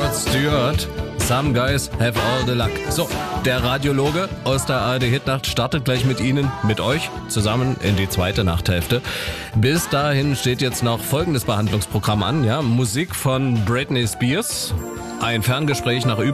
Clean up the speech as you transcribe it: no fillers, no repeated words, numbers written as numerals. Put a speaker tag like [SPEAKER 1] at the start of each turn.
[SPEAKER 1] Rod Stewart. Some guys have all the luck. So, der Radiologe aus der ARD-Hitnacht startet gleich mit Ihnen, mit euch, zusammen in die zweite Nachthälfte. Bis dahin steht jetzt noch folgendes Behandlungsprogramm an. Ja, Musik von Britney Spears, ein Ferngespräch nach